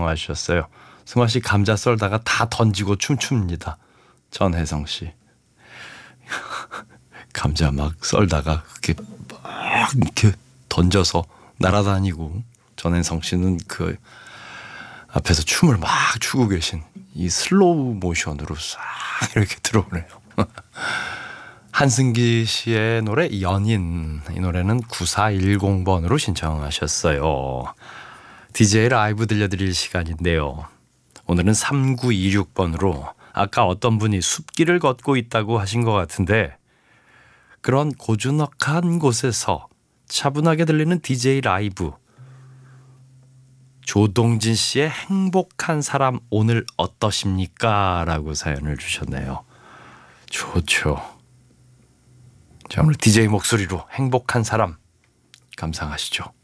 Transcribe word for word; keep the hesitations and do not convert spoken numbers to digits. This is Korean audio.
신청하셨어요. 승화 씨 감자 썰다가 다 던지고 춤춥니다. 전혜성 씨. 감자 막 썰다가 그렇게 막 이렇게 던져서 날아다니고, 전혜성 씨는 그 앞에서 춤을 막 추고 계신, 이 슬로우 모션으로 싹 이렇게 들어오네요. 한승기 씨의 노래 연인, 이 노래는 구사일공 번으로 신청하셨어요. 디제이 라이브 들려드릴 시간인데요. 오늘은 삼구이육 번으로 아까 어떤 분이 숲길을 걷고 있다고 하신 것 같은데, 그런 고즈넉한 곳에서 차분하게 들리는 디제이 라이브, 조동진 씨의 행복한 사람 오늘 어떠십니까? 라고 사연을 주셨네요. 좋죠. 자, 오늘 디제이 목소리로 행복한 사람 감상하시죠.